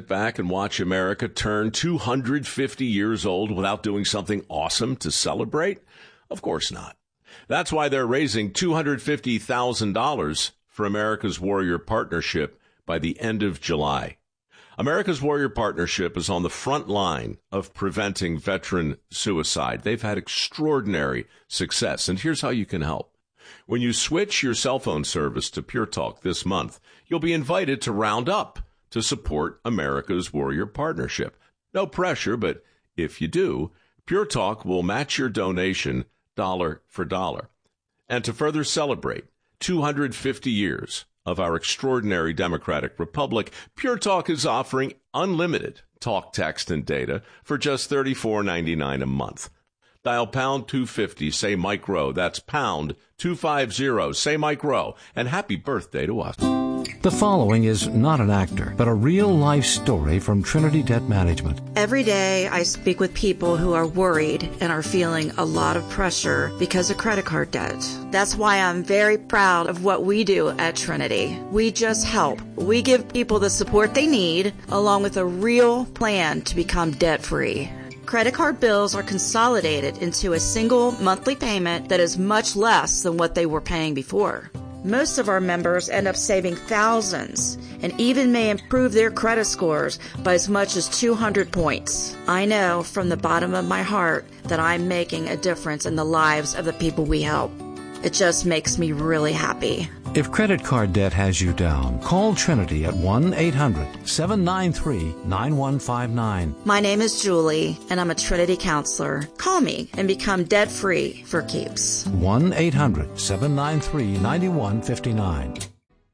sit back and watch America turn 250 years old without doing something awesome to celebrate? Of course not. That's why they're raising $250,000 for America's Warrior Partnership by the end of July. America's Warrior Partnership is on the front line of preventing veteran suicide. They've had extraordinary success, and here's how you can help. When you switch your cell phone service to Pure Talk this month, you'll be invited to round up to support America's Warrior Partnership. No pressure, but if you do, Pure Talk will match your donation dollar for dollar. And to further celebrate 250 years of our extraordinary democratic republic, Pure Talk is offering unlimited talk, text, and data for just $34.99 a month. Dial pound 250, say Mike Rowe. That's pound 250, say Mike Rowe. And happy birthday to us. The following is not an actor, but a real-life story from Trinity Debt Management. Every day I speak with people who are worried and are feeling a lot of pressure because of credit card debt. That's why I'm very proud of what we do at Trinity. We just help. We give people the support they need, along with a real plan to become debt-free. Credit card bills are consolidated into a single monthly payment that is much less than what they were paying before. Most of our members end up saving thousands and even may improve their credit scores by as much as 200 points. I know from the bottom of my heart that I'm making a difference in the lives of the people we help. It just makes me really happy. If credit card debt has you down, call Trinity at 1-800-793-9159. My name is Julie, and I'm a Trinity counselor. Call me and become debt-free for keeps. 1-800-793-9159.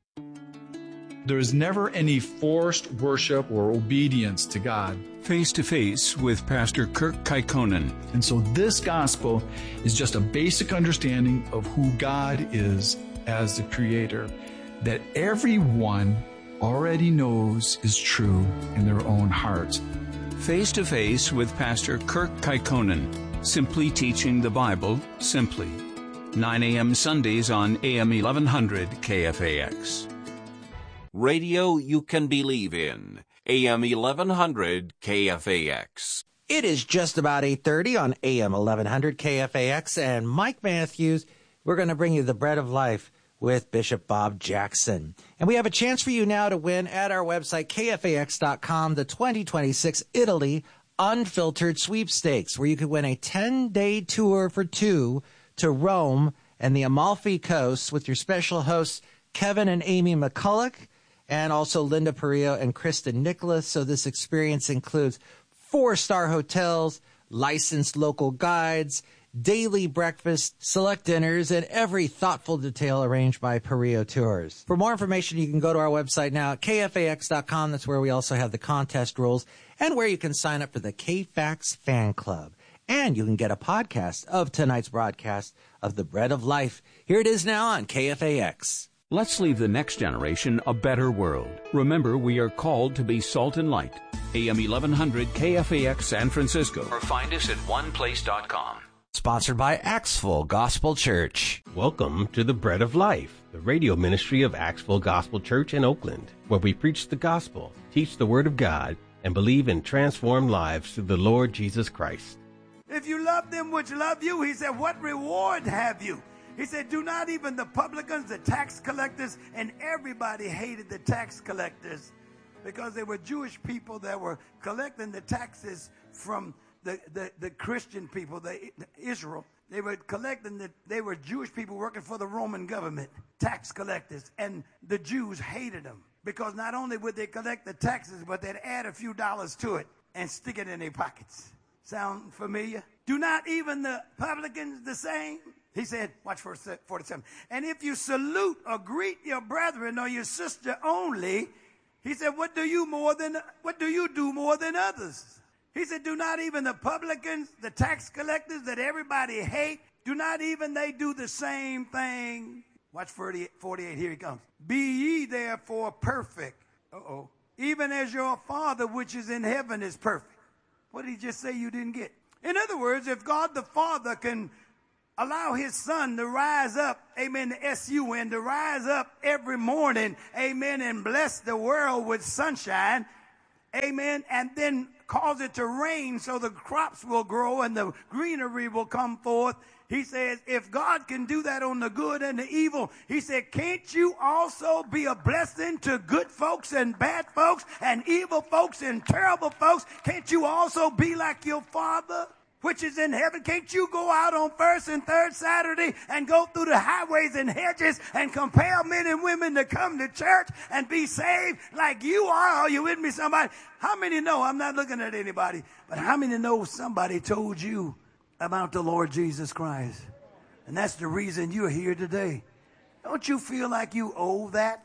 There is never any forced worship or obedience to God. Face to Face with Pastor Kirk Kekkonen. And so this gospel is just a basic understanding of who God is as the Creator, that everyone already knows is true in their own hearts. Face to Face with Pastor Kirk Kekkonen. Simply teaching the Bible simply. 9 a.m. Sundays on AM 1100 KFAX. Radio you can believe in. AM 1100 KFAX. It is just about 8:30 on AM 1100 KFAX, and Mike Matthews, we're going to bring you the Bread of Life with Bishop Bob Jackson. And we have a chance for you now to win at our website, KFAX.com, the 2026 Italy Unfiltered Sweepstakes, where you could win a 10-day tour for two to Rome and the Amalfi Coast with your special hosts, Kevin and Amy McCulloch, and also Linda Perillo and Kristen Nicholas. So this experience includes 4-star hotels, licensed local guides, daily breakfast, select dinners, and every thoughtful detail arranged by Perillo Tours. For more information, you can go to our website now at KFAX.com. That's where we also have the contest rules and where you can sign up for the KFAX fan club. And you can get a podcast of tonight's broadcast of The Bread of Life. Here it is now on KFAX. Let's leave the next generation a better world. Remember, we are called to be salt and light. AM 1100 KFAX San Francisco. Or find us at oneplace.com. Sponsored by Axville Gospel Church. Welcome to the Bread of Life, the radio ministry of Axville Gospel Church in Oakland, where we preach the gospel, teach the Word of God, and believe in transformed lives through the Lord Jesus Christ. If you love them which love you, he said, what reward have you? He said, do not even the publicans, the tax collectors, and everybody hated the tax collectors because they were Jewish people that were collecting the taxes from the Christian people, the Israel. They were collecting they were Jewish people working for the Roman government, tax collectors, and the Jews hated them because not only would they collect the taxes, but they'd add a few dollars to it and stick it in their pockets. Sound familiar? Do not even the publicans the same? He said, watch verse 47. And if you salute or greet your brethren or your sister only, he said, what do you do more than others? He said, do not even the publicans, the tax collectors that everybody hate, do not even they do the same thing? Watch 48, here he comes. Be ye therefore perfect. Even as your Father which is in heaven is perfect. What did he just say you didn't get? In other words, if God the Father can allow his son to rise up, amen, the S-U-N, to rise up every morning, amen, and bless the world with sunshine, Amen. And then cause it to rain so the crops will grow and the greenery will come forth. He says, if God can do that on the good and the evil, he said, can't you also be a blessing to good folks and bad folks and evil folks and terrible folks? Can't you also be like your Father which is in heaven? Can't you go out on first and third Saturday and go through the highways and hedges and compel men and women to come to church and be saved like you are? Are you with me, somebody? How many know, I'm not looking at anybody, but how many know somebody told you about the Lord Jesus Christ? And that's the reason you're here today. Don't you feel like you owe that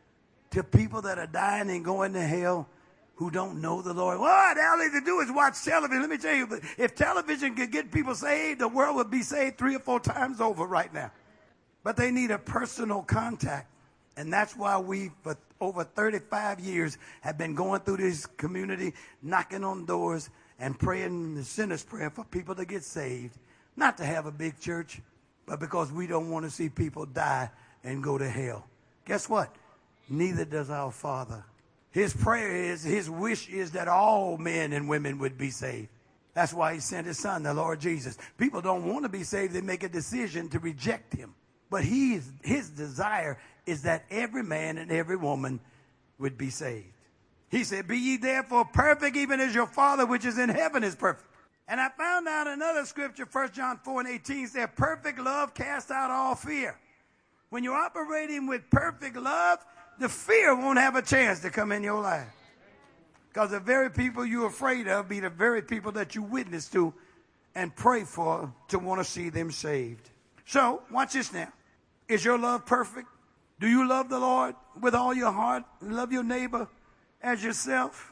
to people that are dying and going to hell who don't know the Lord? What all they do is watch television. Let me tell you, if television could get people saved, the world would be saved 3 or 4 times over right now. But they need a personal contact. And that's why we, for over 35 years, have been going through this community, knocking on doors, and praying the sinner's prayer for people to get saved. Not to have a big church, but because we don't want to see people die and go to hell. Guess what? Neither does our Father. His prayer is, his wish is that all men and women would be saved. That's why he sent his son, the Lord Jesus. People don't want to be saved. They make a decision to reject him. But his desire is that every man and every woman would be saved. He said, be ye therefore perfect, even as your Father which is in heaven is perfect. And I found out another scripture, 1 John 4:18, said, perfect love casts out all fear. When you're operating with perfect love, the fear won't have a chance to come in your life. Because the very people you're afraid of be the very people that you witness to and pray for to want to see them saved. So, watch this now. Is your love perfect? Do you love the Lord with all your heart? Love your neighbor as yourself?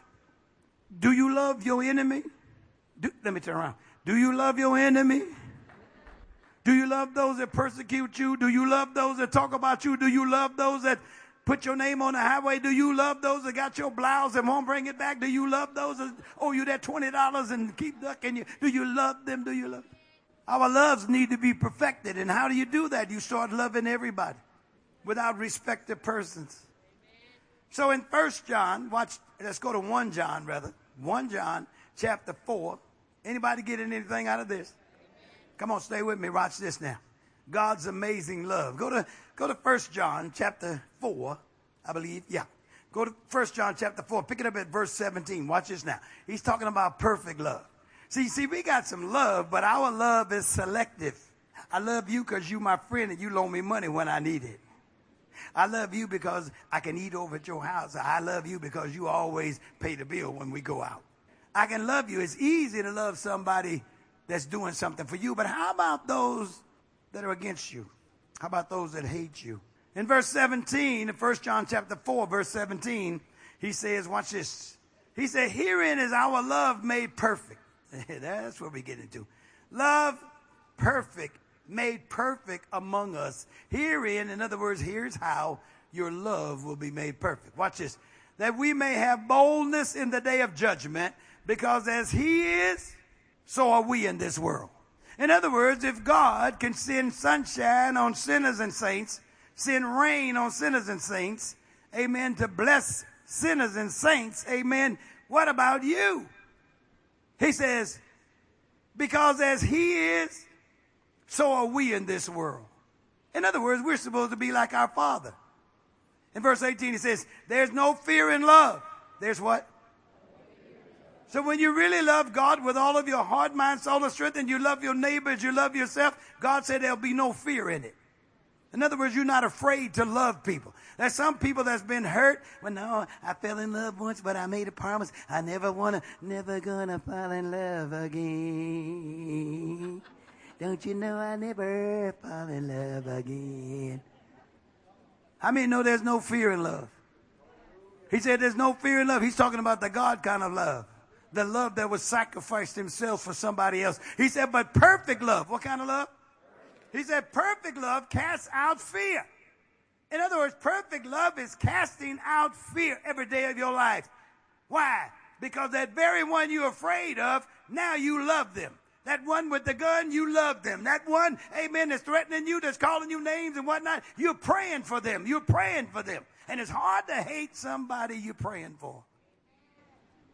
Do you love your enemy? Let me turn around. Do you love your enemy? Do you love those that persecute you? Do you love those that talk about you? Do you love those that put your name on the highway? Do you love those that got your blouse and won't bring it back? Do you love those that owe you that $20 and keep ducking you? Do you love them? Do you love them? Our loves need to be perfected. And how do you do that? You start loving everybody without respect to persons. So in 1 John, let's go to 1 John rather. 1 John chapter 4. Anybody getting anything out of this? Come on, stay with me. Watch this now. God's amazing love. Go to 1 John chapter 4, I believe. Yeah. Go to 1 John chapter 4. Pick it up at verse 17. Watch this now. He's talking about perfect love. See, we got some love, but our love is selective. I love you because you my friend and you loan me money when I need it. I love you because I can eat over at your house. I love you because you always pay the bill when we go out. I can love you. It's easy to love somebody that's doing something for you, but how about those that are against you? How about those that hate you? In verse 17, in 1 John chapter 4, verse 17, he says, watch this. He said, herein is our love made perfect. That's what we get into. Love perfect, made perfect among us. Herein, in other words, here's how your love will be made perfect. Watch this. That we may have boldness in the day of judgment, because as he is, so are we in this world. In other words, if God can send sunshine on sinners and saints, send rain on sinners and saints, amen, to bless sinners and saints, amen, what about you? He says, because as he is, so are we in this world. In other words, we're supposed to be like our Father. In verse 18, he says, there's no fear in love. There's what? So when you really love God with all of your heart, mind, soul, and strength, and you love your neighbor as you love yourself, God said there'll be no fear in it. In other words, you're not afraid to love people. There's some people that's been hurt. Well, no, I fell in love once, but I made a promise. I never gonna fall in love again. Don't you know I never fall in love again? How many know there's no fear in love? He said there's no fear in love. He's talking about the God kind of love. The love that would sacrifice himself for somebody else. He said, but perfect love. What kind of love? He said, perfect love casts out fear. In other words, perfect love is casting out fear every day of your life. Why? Because that very one you're afraid of, now you love them. That one with the gun, you love them. That one, amen, that's threatening you, that's calling you names and whatnot, you're praying for them. You're praying for them. And it's hard to hate somebody you're praying for.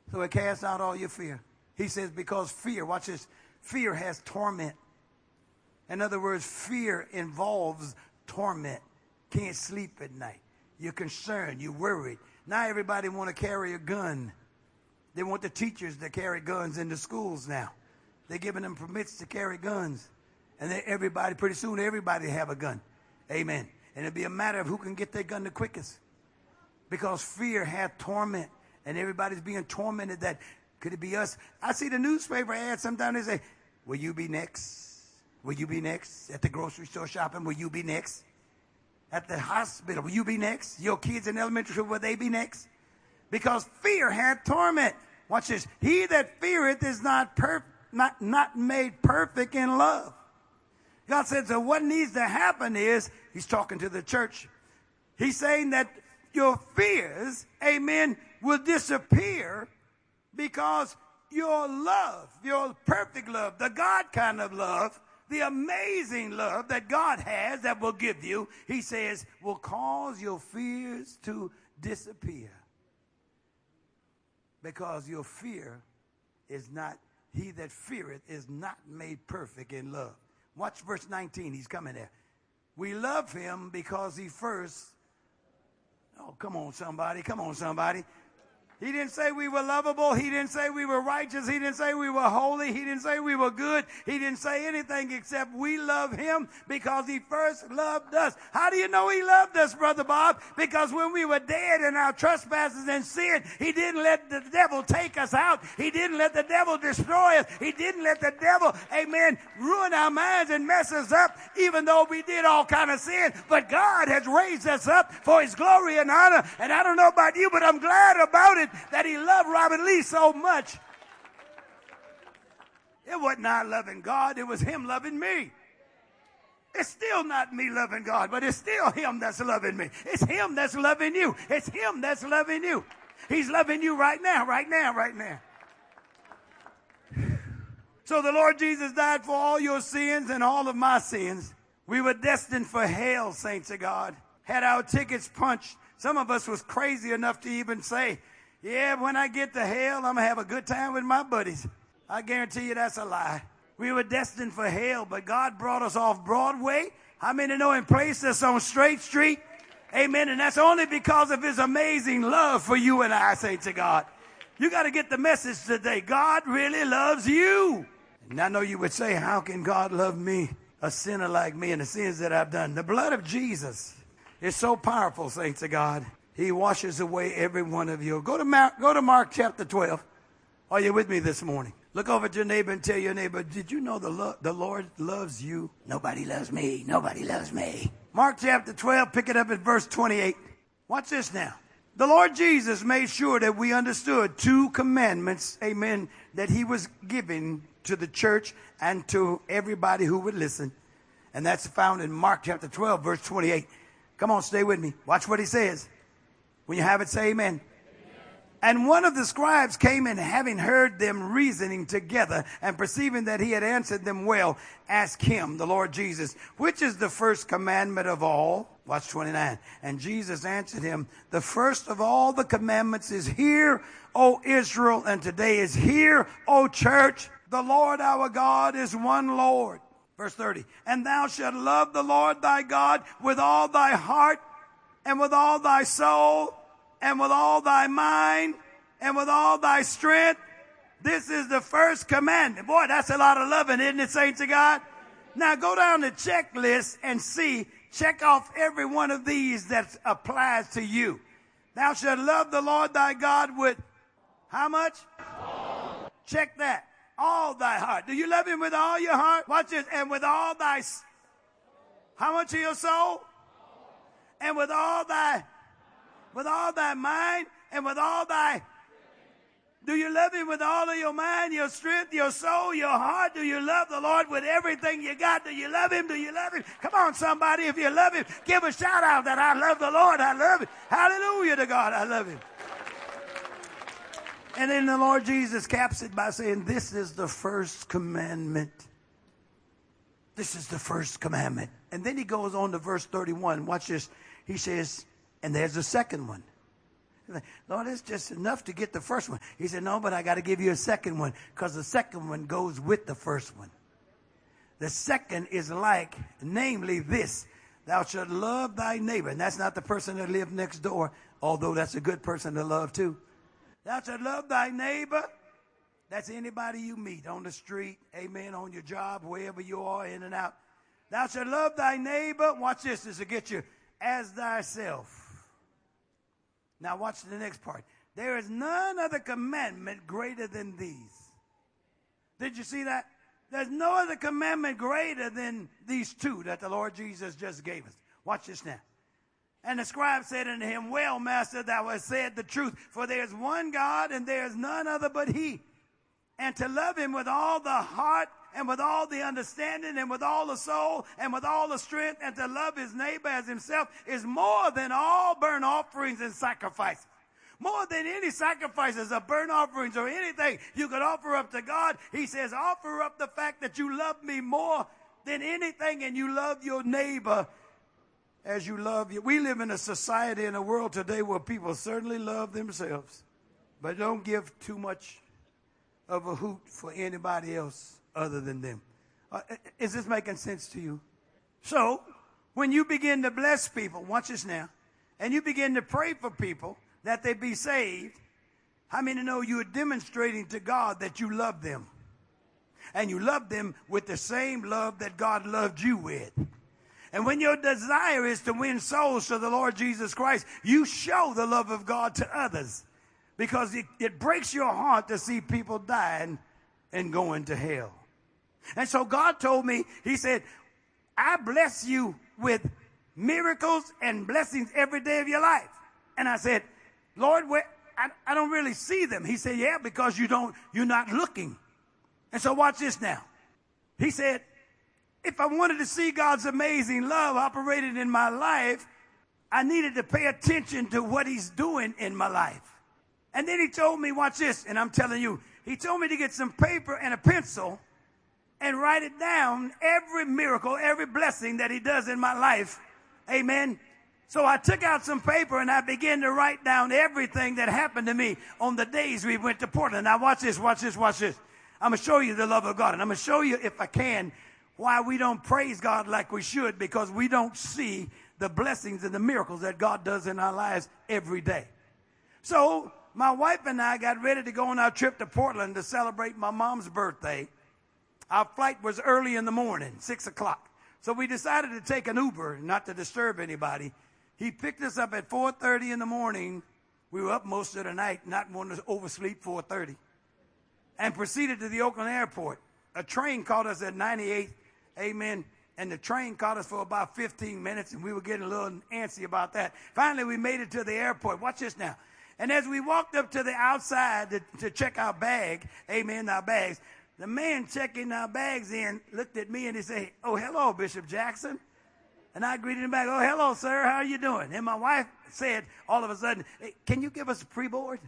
So it casts out all your fear. He says because fear, watch this, fear has torment. In other words, fear involves torment. Can't sleep at night. You're concerned. You're worried. Now everybody want to carry a gun. They want the teachers to carry guns in the schools now. They're giving them permits to carry guns. And everybody, pretty soon, everybody have a gun. Amen. And it'll be a matter of who can get their gun the quickest. Because fear had torment. And everybody's being tormented that, could it be us? I see the newspaper ads sometimes. They say, will you be next? Will you be next? At the grocery store shopping, will you be next? At the hospital, will you be next? Your kids in elementary school, will they be next? Because fear had torment. Watch this. He that feareth is not made perfect in love. God said, so what needs to happen is, he's talking to the church. He's saying that your fears, amen, will disappear because your love, your perfect love, the God kind of love, the amazing love that God has that will give you, he says, will cause your fears to disappear. Because your fear is not, he that feareth is not made perfect in love. Watch verse 19, he's coming there. We love him because he first, oh, come on somebody, come on somebody. He didn't say we were lovable. He didn't say we were righteous. He didn't say we were holy. He didn't say we were good. He didn't say anything except we love him because he first loved us. How do you know he loved us, Brother Bob? Because when we were dead in our trespasses and sin, he didn't let the devil take us out. He didn't let the devil destroy us. He didn't let the devil, amen, ruin our minds and mess us up, even though we did all kind of sin. But God has raised us up for his glory and honor. And I don't know about you, but I'm glad about it, that he loved Robert Lee so much. It wasn't I loving God, it was him loving me. It's still not me loving God, but it's still him that's loving me. It's him that's loving you. It's him that's loving you. He's loving you right now, right now, right now. So the Lord Jesus died for all your sins and all of my sins. We were destined for hell, saints of God. Had our tickets punched. Some of us was crazy enough to even say, yeah, when I get to hell, I'm going to have a good time with my buddies. I guarantee you that's a lie. We were destined for hell, but God brought us off Broadway. How many know and placed us on Straight Street? Amen. And that's only because of his amazing love for you and I, saints of God. You got to get the message today. God really loves you. And I know you would say, how can God love me, a sinner like me, and the sins that I've done? The blood of Jesus is so powerful, saints of God. He washes away every one of you. Go to Mark chapter 12. Are you with me this morning? Look over at your neighbor and tell your neighbor, did you know the Lord loves you? Nobody loves me. Nobody loves me. Mark chapter 12, pick it up at verse 28. Watch this now. The Lord Jesus made sure that we understood two commandments, amen, that he was giving to the church and to everybody who would listen. And that's found in Mark chapter 12, verse 28. Come on, stay with me. Watch what he says. When you have it, say amen. Amen. And one of the scribes came and having heard them reasoning together and perceiving that he had answered them well, asked him, the Lord Jesus, which is the first commandment of all? Watch 29. And Jesus answered him, the first of all the commandments is, hear, O Israel, and today is, hear, O church, the Lord our God is one Lord. Verse 30. And thou shalt love the Lord thy God with all thy heart and with all thy soul and with all thy mind and with all thy strength. This is the first commandment. Boy, that's a lot of loving, isn't it, saints of God? Now go down the checklist and see, check off every one of these that applies to you. Thou shalt love the Lord thy God with how much? All. Check that. All thy heart. Do you love him with all your heart? Watch this. And with all thy, how much of your soul? And with all thy mind, and with all thy, do you love him with all of your mind, your strength, your soul, your heart? Do you love the Lord with everything you got? Do you love him? Do you love him? Come on, somebody, if you love him, give a shout out that I love the Lord. I love him. Hallelujah to God. I love him. And then the Lord Jesus caps it by saying, this is the first commandment. This is the first commandment. And then he goes on to verse 31. Watch this. He says, and there's a second one. Lord, it's just enough to get the first one. He said, no, but I got to give you a second one because the second one goes with the first one. The second is like, namely this, thou shalt love thy neighbor. And that's not the person that lives next door, although that's a good person to love too. Thou shalt love thy neighbor. That's anybody you meet on the street, amen, on your job, wherever you are, in and out. Thou shalt love thy neighbor. Watch this to get you. As thyself. Now watch the next part. There is none other commandment greater than these. Did you see that? There's no other commandment greater than these two that the Lord Jesus just gave us. Watch this now. And the scribe said unto him, well, master, thou hast said the truth, for there is one God, and there is none other but he. And to love him with all the heart, and with all the understanding, and with all the soul, and with all the strength, and to love his neighbor as himself is more than all burnt offerings and sacrifices. More than any sacrifices or burnt offerings or anything you could offer up to God. He says, offer up the fact that you love me more than anything, and you love your neighbor as you love you. We live in a society, in a world today where people certainly love themselves, but don't give too much of a hoot for anybody else other than them. Is this making sense to you? So, when you begin to bless people, watch this now, and you begin to pray for people that they be saved, how many know you are demonstrating to God that you love them? And you love them with the same love that God loved you with. And when your desire is to win souls to the Lord Jesus Christ, you show the love of God to others. Because it breaks your heart to see people dying and going to hell. And so God told me, he said, I bless you with miracles and blessings every day of your life. And I said, Lord, I don't really see them. He said, yeah, because you're not looking. And so watch this now. He said, if I wanted to see God's amazing love operating in my life, I needed to pay attention to what he's doing in my life. And then he told me, watch this, and I'm telling you, he told me to get some paper and a pencil and write it down, every miracle, every blessing that he does in my life. Amen. So I took out some paper and I began to write down everything that happened to me on the days we went to Portland. Now watch this, watch this, watch this. I'm going to show you the love of God, and I'm going to show you, if I can, why we don't praise God like we should, because we don't see the blessings and the miracles that God does in our lives every day. So my wife and I got ready to go on our trip to Portland to celebrate my mom's birthday. Our flight was early in the morning, 6 o'clock. So we decided to take an Uber, not to disturb anybody. He picked us up at 4:30 in the morning. We were up most of the night, not wanting to oversleep 4:30. And proceeded to the Oakland airport. A train caught us at 98, amen. And the train caught us for about 15 minutes, and we were getting a little antsy about that. Finally, we made it to the airport. Watch this now. And as we walked up to the outside to check our bag, amen, our bags, the man checking our bags in looked at me and he said, oh, hello, Bishop Jackson. And I greeted him back, oh, hello, sir, how are you doing? And my wife said all of a sudden, hey, can you give us a pre-board?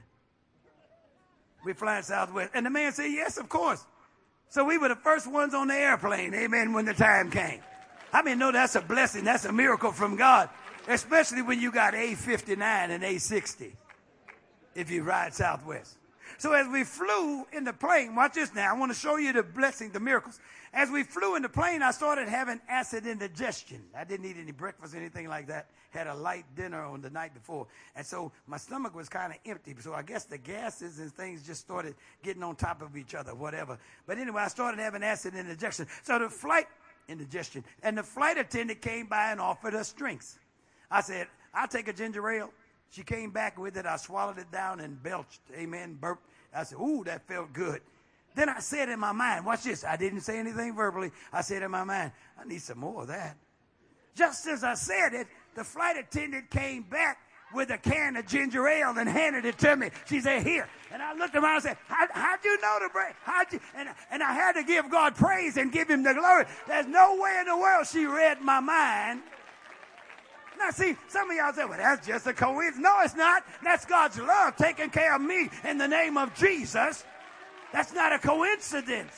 We're flying Southwest. And the man said, yes, of course. So we were the first ones on the airplane, amen, when the time came. I mean, no, that's a blessing. That's a miracle from God, especially when you got A59 and A60 if you ride Southwest. So as we flew in the plane, watch this now. I want to show you the blessing, the miracles. As we flew in the plane, I started having acid indigestion. I didn't eat any breakfast or anything like that. Had a light dinner on the night before. And so my stomach was kind of empty. So I guess the gases and things just started getting on top of each other, whatever. But anyway, I started having acid indigestion. So the flight indigestion. And the flight attendant came by and offered us drinks. I said, I'll take a ginger ale. She came back with it. I swallowed it down and belched. Amen. Burped. I said, ooh, that felt good. Then I said in my mind, watch this. I didn't say anything verbally. I said in my mind, I need some more of that. Just as I said it, the flight attendant came back with a can of ginger ale and handed it to me. She said, here. And I looked around and said, how'd you know to bring? And I had to give God praise and give him the glory. There's no way in the world she read my mind. Now, see, some of y'all say, well, that's just a coincidence. No, it's not. That's God's love taking care of me in the name of Jesus. That's not a coincidence.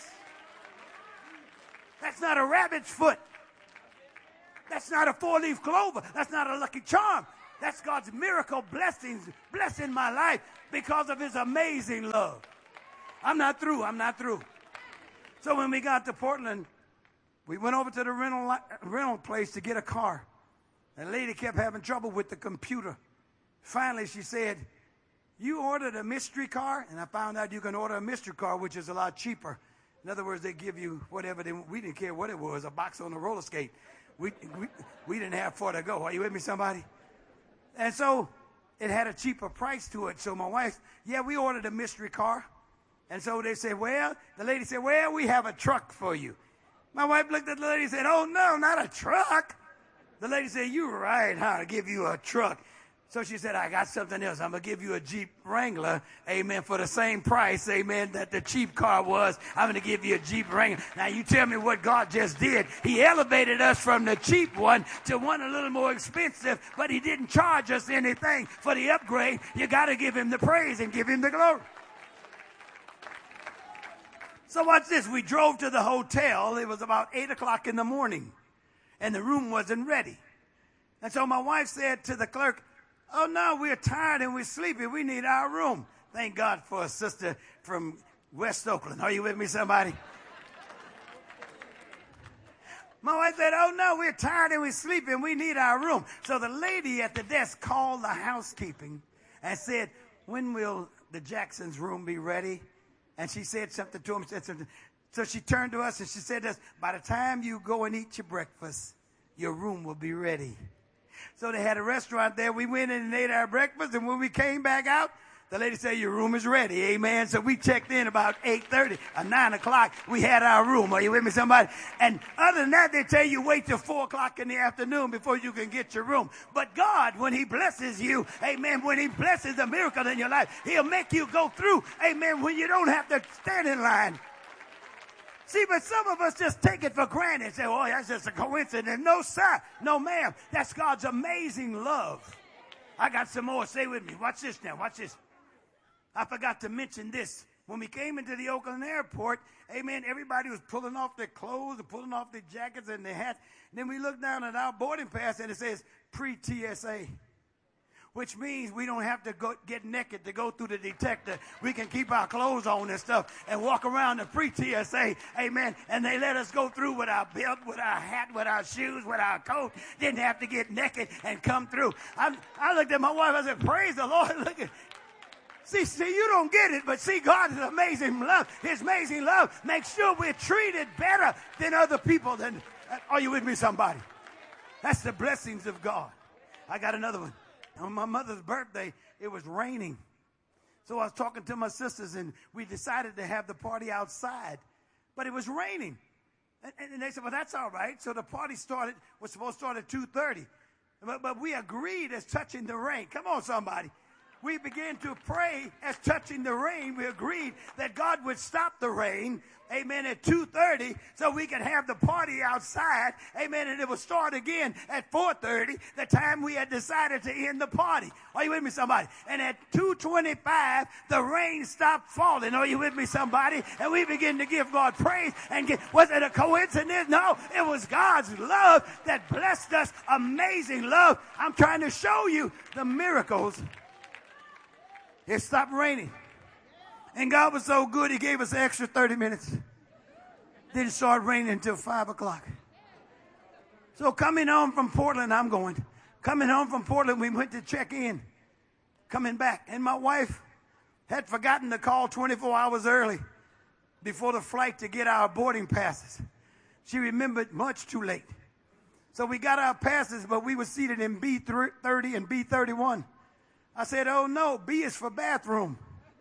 That's not a rabbit's foot. That's not a four-leaf clover. That's not a lucky charm. That's God's miracle blessings, blessing my life because of his amazing love. I'm not through. So when we got to Portland, we went over to the rental place to get a car. The lady kept having trouble with the computer. Finally, she said, you ordered a mystery car? And I found out you can order a mystery car, which is a lot cheaper. In other words, they give you whatever we didn't care what it was, a box on a roller skate. We didn't have far to go. Are you with me, somebody? And so it had a cheaper price to it. So my wife, we ordered a mystery car. And so they said, the lady said, we have a truck for you. My wife looked at the lady and said, oh, no, not a truck. The lady said, you're right, I'll give you a truck. So she said, I got something else. I'm going to give you a Jeep Wrangler, amen, for the same price, amen, that the cheap car was. I'm going to give you a Jeep Wrangler. Now, you tell me what God just did. He elevated us from the cheap one to one a little more expensive, but he didn't charge us anything for the upgrade. You got to give him the praise and give him the glory. So watch this. We drove to the hotel. It was about 8 o'clock in the morning, and the room wasn't ready. And so my wife said to the clerk, oh, no, we're tired and we're sleepy. We need our room. Thank God for a sister from West Oakland. Are you with me, somebody? My wife said, oh, no, we're tired and we're sleepy and we need our room. So the lady at the desk called the housekeeping and said, when will the Jackson's room be ready? And she said something to him. So she turned to us and she said this, by the time you go and eat your breakfast, your room will be ready. So they had a restaurant there. We went in and ate our breakfast, and when we came back out, the lady said, your room is ready, amen. So we checked in about 8:30 or 9 o'clock. We had our room. Are you with me, somebody? And other than that, they tell you wait till 4 o'clock in the afternoon before you can get your room. But God, when he blesses you, amen, when he blesses a miracle in your life, he'll make you go through, amen, when you don't have to stand in line. See, but some of us just take it for granted and say, oh, that's just a coincidence. No, sir. No, ma'am. That's God's amazing love. I got some more. Stay with me. Watch this now. Watch this. I forgot to mention this. When we came into the Oakland airport, amen, everybody was pulling off their clothes and pulling off their jackets and their hats. And then we looked down at our boarding pass and it says pre-TSA. Which means we don't have to go get naked to go through the detector. We can keep our clothes on and stuff and walk around the pre-TSA, amen. And they let us go through with our belt, with our hat, with our shoes, with our coat. Didn't have to get naked and come through. I looked at my wife, I said, praise the Lord. Look at, see, you don't get it, but see, God's amazing love. His amazing love makes sure we're treated better than other people. Are you with me, somebody? That's the blessings of God. I got another one. On my mother's birthday, it was raining. So I was talking to my sisters, and we decided to have the party outside. But it was raining. And they said, well, that's all right. So the party was supposed to start at 2:30. But we agreed as touching the rain. Come on, somebody. We began to pray as touching the rain. We agreed that God would stop the rain, amen, at 2:30 so we could have the party outside, amen, and it would start again at 4:30, the time we had decided to end the party. Are you with me, somebody? And at 2:25, the rain stopped falling. Are you with me, somebody? And we began to give God praise. Was it a coincidence? No, it was God's love that blessed us. Amazing love. I'm trying to show you the miracles. It stopped raining. And God was so good, he gave us an extra 30 minutes. Didn't start raining until 5 o'clock. So coming home from Portland, coming home from Portland, we went to check in. Coming back. And my wife had forgotten to call 24 hours early before the flight to get our boarding passes. She remembered much too late. So we got our passes, but we were seated in B30 and B31. I said, oh, no, B is for bathroom.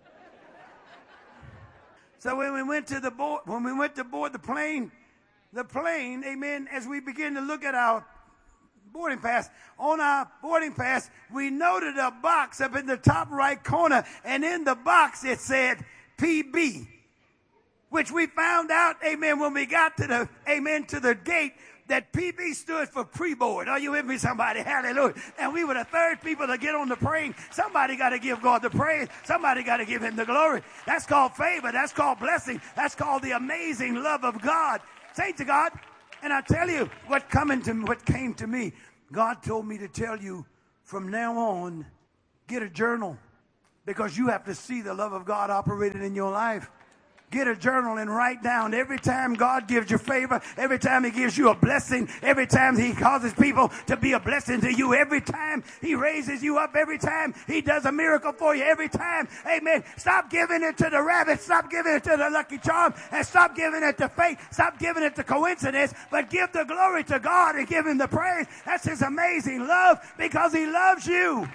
So when we went to board the plane, amen, as we began to look at our boarding pass, on our boarding pass, we noted a box up in the top right corner, and in the box it said PB, which we found out, amen, when we got to the gate, that PB stood for pre-board. Are you with me, somebody? Hallelujah. And we were the third people to get on the plane. Somebody got to give God the praise. Somebody got to give him the glory. That's called favor. That's called blessing. That's called the amazing love of God. Saints of God. And I tell you what came to me. God told me to tell you from now on, get a journal, because you have to see the love of God operated in your life. Get a journal and write down every time God gives you favor, every time he gives you a blessing, every time he causes people to be a blessing to you, every time he raises you up, every time he does a miracle for you, every time. Amen. Stop giving it to the rabbit. Stop giving it to the lucky charm. And stop giving it to fate. Stop giving it to coincidence. But give the glory to God and give him the praise. That's his amazing love, because he loves you.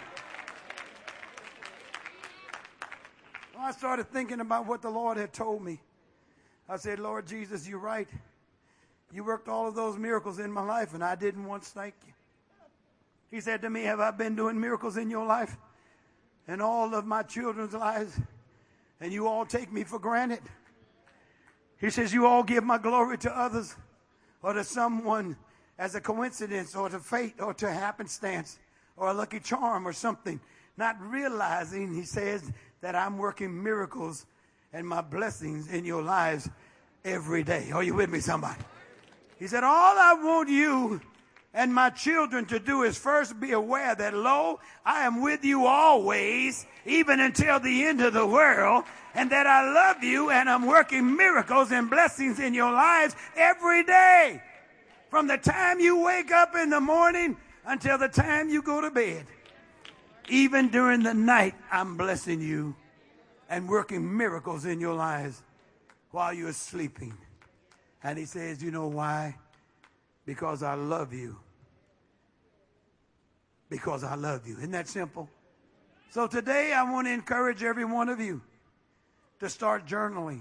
I started thinking about what the Lord had told me. I said, Lord Jesus, you're right. You worked all of those miracles in my life, and I didn't once thank you. He said to me, have I been doing miracles in your life and all of my children's lives, and you all take me for granted? He says, you all give my glory to others or to someone as a coincidence or to fate or to happenstance or a lucky charm or something, not realizing, he says, that I'm working miracles and my blessings in your lives every day. Are you with me, somebody? He said, all I want you and my children to do is first be aware that, lo, I am with you always, even until the end of the world, and that I love you and I'm working miracles and blessings in your lives every day, from the time you wake up in the morning until the time you go to bed. Even during the night, I'm blessing you and working miracles in your lives while you're sleeping. And he says, you know why? Because I love you. Because I love you. Isn't that simple? So today I want to encourage every one of you to start journaling.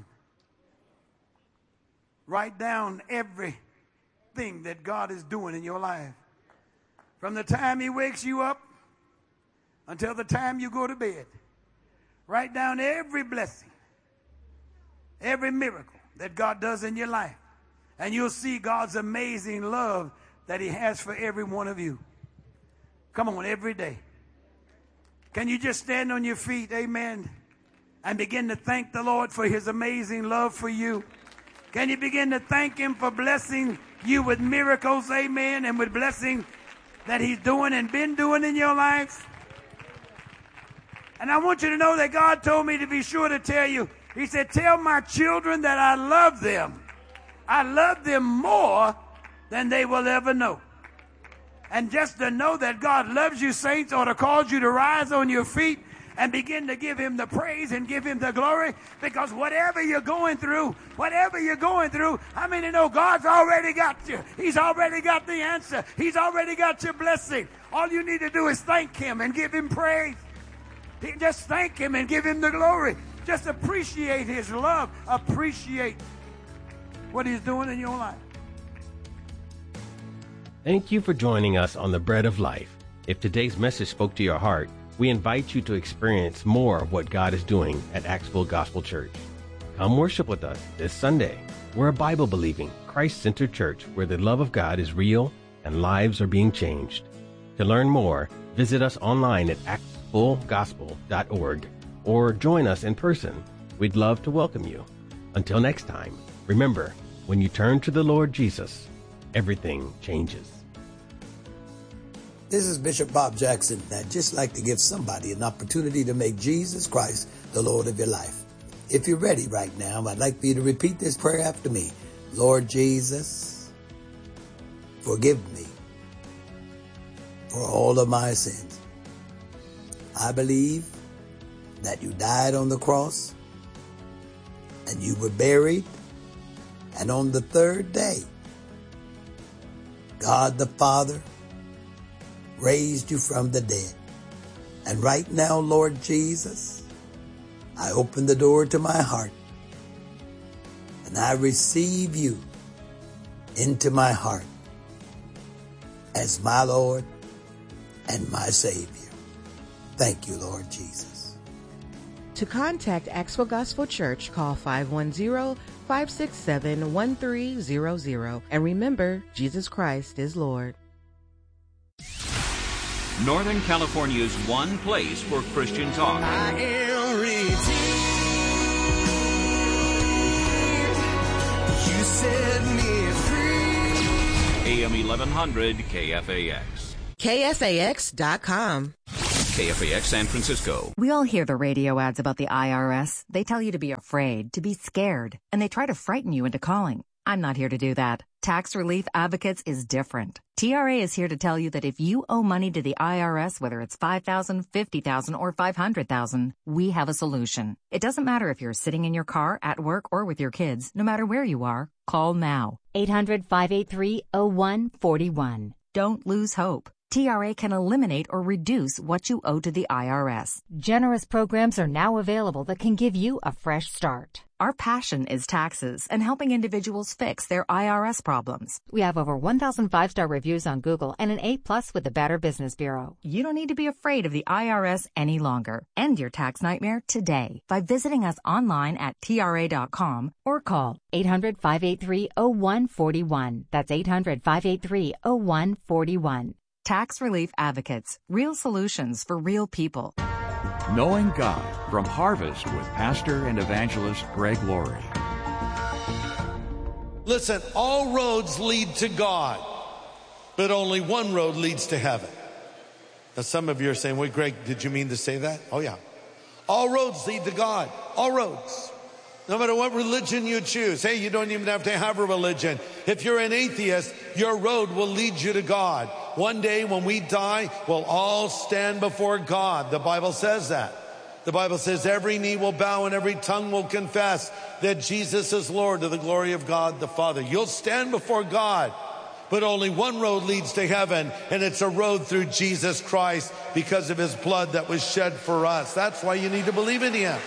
Write down everything that God is doing in your life. From the time he wakes you up until the time you go to bed. Write down every blessing, every miracle that God does in your life. And you'll see God's amazing love that he has for every one of you. Come on, every day. Can you just stand on your feet, amen, and begin to thank the Lord for his amazing love for you? Can you begin to thank him for blessing you with miracles, amen, and with blessing that he's doing and been doing in your life? And I want you to know that God told me to be sure to tell you. He said, tell my children that I love them. I love them more than they will ever know. And just to know that God loves you, saints, ought to cause you to rise on your feet and begin to give him the praise and give him the glory. Because whatever you're going through, how many know God's already got you? He's already got the answer. He's already got your blessing. All you need to do is thank him and give him praise. Just thank him and give him the glory. Just appreciate his love. Appreciate what he's doing in your life. Thank you for joining us on the Bread of Life. If today's message spoke to your heart, we invite you to experience more of what God is doing at Axville Gospel Church. Come worship with us this Sunday. We're a Bible-believing, Christ-centered church where the love of God is real and lives are being changed. To learn more, visit us online at axvillegospel.org or join us in person. We'd love to welcome you. Until next time, remember, when you turn to the Lord Jesus, everything changes. This is Bishop Bob Jackson. I'd just like to give somebody an opportunity to make Jesus Christ the Lord of your life. If you're ready right now, I'd like for you to repeat this prayer after me. Lord Jesus, forgive me for all of my sins. I believe that you died on the cross and you were buried, and on the third day, God the Father raised you from the dead. And right now, Lord Jesus, I open the door to my heart and I receive you into my heart as my Lord and my Savior. Thank you, Lord Jesus. To contact Axville Gospel Church, call 510-567-1300. And remember, Jesus Christ is Lord. Northern California's one place for Christian talk. I am redeemed. You set me free. AM 1100 KFAX. KFAX.com. KFAX San Francisco. We all hear the radio ads about the IRS. They tell you to be afraid, to be scared, and they try to frighten you into calling. I'm not here to do that. Tax Relief Advocates is different. TRA is here to tell you that if you owe money to the IRS, whether it's $5,000, $50,000, or $500,000, we have a solution. It doesn't matter if you're sitting in your car, at work, or with your kids. No matter where you are, call now. 800-583-0141. Don't lose hope. TRA can eliminate or reduce what you owe to the IRS. Generous programs are now available that can give you a fresh start. Our passion is taxes and helping individuals fix their IRS problems. We have over 1,000 5-star reviews on Google and an A+ with the Better Business Bureau. You don't need to be afraid of the IRS any longer. End your tax nightmare today by visiting us online at TRA.com or call 800-583-0141. That's 800-583-0141. Tax Relief Advocates. Real solutions for real people. Knowing God from Harvest with Pastor and Evangelist Greg Laurie. Listen, all roads lead to God, but only one road leads to heaven. Now some of you are saying, wait, Greg, did you mean to say that? Oh yeah. All roads lead to God. All roads. No matter what religion you choose. Hey, you don't even have to have a religion. If you're an atheist, your road will lead you to God. One day when we die, we'll all stand before God. The Bible says that. The Bible says every knee will bow and every tongue will confess that Jesus is Lord to the glory of God the Father. You'll stand before God, but only one road leads to heaven, and it's a road through Jesus Christ because of his blood that was shed for us. That's why you need to believe in him.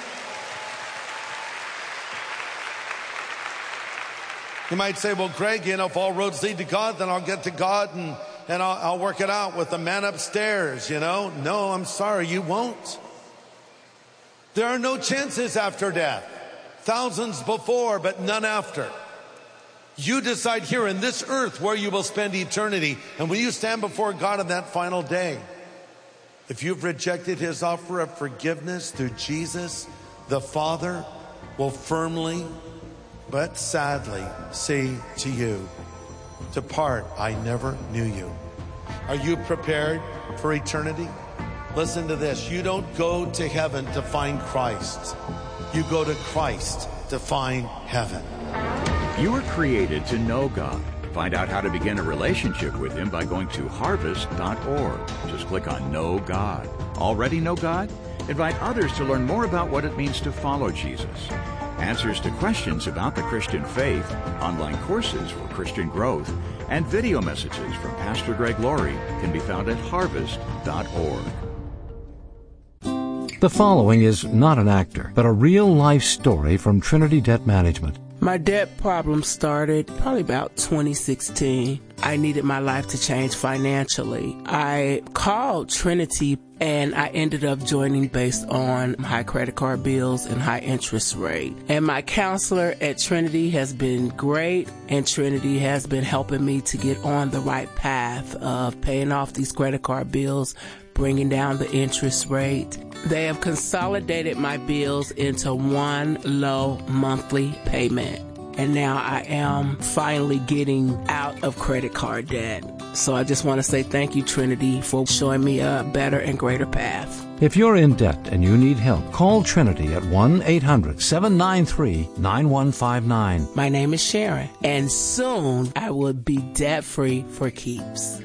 You might say, well, Greg, if all roads lead to God, then I'll get to God and I'll work it out with the man upstairs, No, I'm sorry, you won't. There are no chances after death. Thousands before, but none after. You decide here in this earth where you will spend eternity. And will you stand before God on that final day? If you've rejected his offer of forgiveness through Jesus, the Father will firmly but sadly say to you, depart, I never knew you. Are you prepared for eternity? Listen to this. You don't go to heaven to find Christ. You go to Christ to find heaven. You were created to know God. Find out how to begin a relationship with him by going to harvest.org. Just click on Know God. Already know God? Invite others to learn more about what it means to follow Jesus. Answers to questions about the Christian faith, online courses for Christian growth, and video messages from Pastor Greg Laurie can be found at harvest.org. The following is not an actor, but a real-life story from Trinity Debt Management. My debt problem started probably about 2016. I needed my life to change financially. I called Trinity and I ended up joining based on high credit card bills and high interest rate. And my counselor at Trinity has been great, and Trinity has been helping me to get on the right path of paying off these credit card bills, bringing down the interest rate. They have consolidated my bills into one low monthly payment. And now I am finally getting out of credit card debt. So I just want to say thank you, Trinity, for showing me a better and greater path. If you're in debt and you need help, call Trinity at 1-800-793-9159. My name is Sharon, and soon I will be debt-free for keeps.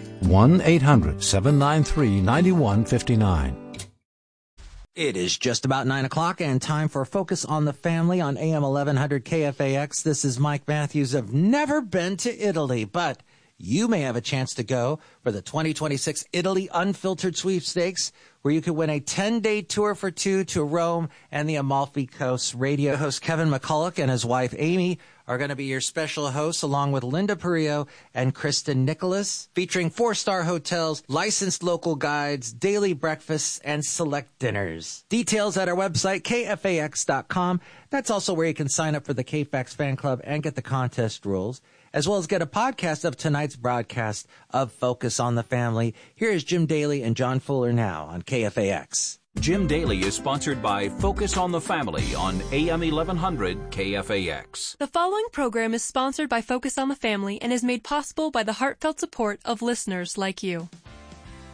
1-800-793-9159. It is just about 9 o'clock and time for Focus on the Family on AM 1100 KFAX. This is Mike Matthews. I've never been to Italy, but you may have a chance to go for the 2026 Italy Unfiltered Sweepstakes, where you could win a 10-day tour for two to Rome and the Amalfi Coast. Radio host Kevin McCulloch and his wife Amy are going to be your special hosts, along with Linda Perillo and Kristen Nicholas, featuring 4-star hotels, licensed local guides, daily breakfasts, and select dinners. Details at our website, kfax.com. That's also where you can sign up for the KFAX fan club and get the contest rules, as well as get a podcast of tonight's broadcast of Focus on the Family. Here is Jim Daly and John Fuller now on KFAX. Jim Daly is sponsored by Focus on the Family on AM 1100 KFAX. The following program is sponsored by Focus on the Family and is made possible by the heartfelt support of listeners like you.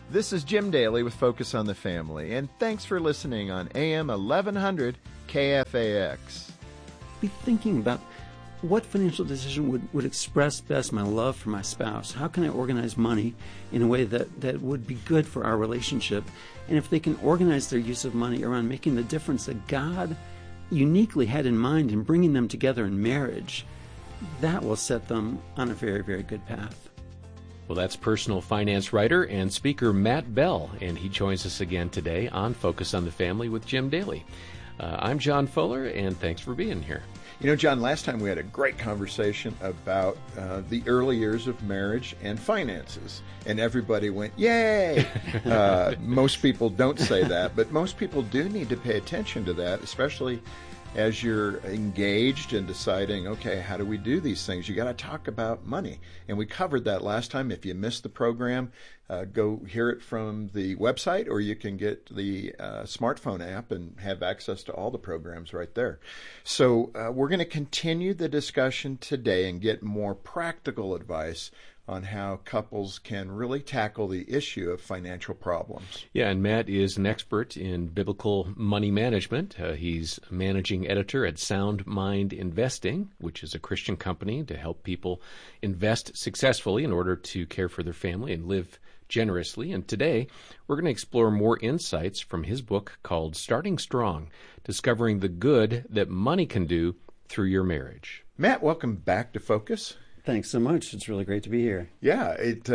This is Jim Daly with Focus on the Family, and thanks for listening on AM 1100 KFAX. Be thinking about what financial decision would express best my love for my spouse. How can I organize money in a way that would be good for our relationship? And if they can organize their use of money around making the difference that God uniquely had in mind in bringing them together in marriage, that will set them on a very, very good path. Well, that's personal finance writer and speaker Matt Bell, and he joins us again today on Focus on the Family with Jim Daly. I'm John Fuller, and thanks for being here. You know, John, last time we had a great conversation about the early years of marriage and finances, and everybody went, yay! Most people don't say that, but most people do need to pay attention to that, especially as you're engaged in deciding, okay, how do we do these things? You got to talk about money. And we covered that last time. If you missed the program, go hear it from the website, or you can get the smartphone app and have access to all the programs right there. So we're going to continue the discussion today and get more practical advice on how couples can really tackle the issue of financial problems. Yeah, and Matt is an expert in biblical money management. He's managing editor at Sound Mind Investing, which is a Christian company to help people invest successfully in order to care for their family and live generously. And today, we're going to explore more insights from his book called Starting Strong, Discovering the Good That Money Can Do Through Your Marriage. Matt, welcome back to Focus. Thanks so much. It's really great to be here. Yeah,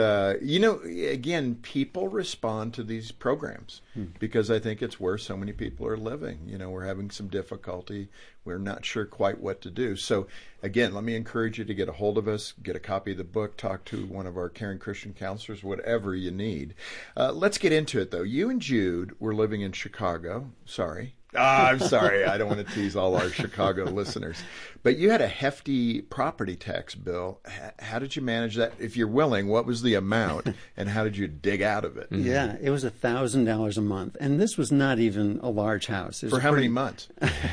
again, people respond to these programs because I think it's where so many people are living. You know, we're having some difficulty. We're not sure quite what to do. So, again, let me encourage you to get a hold of us, get a copy of the book, talk to one of our caring Christian counselors, whatever you need. Let's get into it, though. You and Jude were living in Chicago. Sorry. I'm sorry. I don't want to tease all our Chicago listeners. But you had a hefty property tax bill. How did you manage that? If you're willing, what was the amount, and how did you dig out of it? Yeah, it was $1,000 a month. And this was not even a large house. For how many months?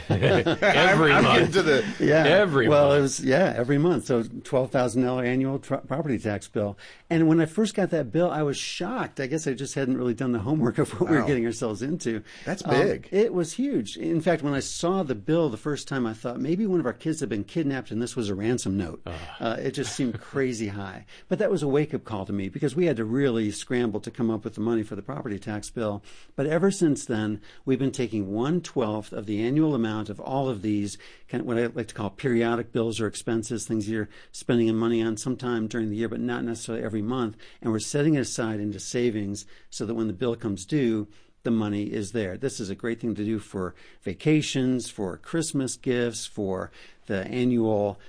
Every month. Every month. It was, every month. So $12,000 annual property tax bill. And when I first got that bill, I was shocked. I guess I just hadn't really done the homework of what we were getting ourselves into. That's big. It was huge. In fact, when I saw the bill the first time, I thought maybe one of our kids had been kidnapped and this was a ransom note. It just seemed crazy high. But that was a wake-up call to me because we had to really scramble to come up with the money for the property tax bill. But ever since then, we've been taking 1/12 of the annual amount of all of these, kind of what I like to call periodic bills or expenses, things you're spending money on sometime during the year, but not necessarily every month. And we're setting it aside into savings so that when the bill comes due, the money is there. This is a great thing to do for vacations, for Christmas gifts, for the annual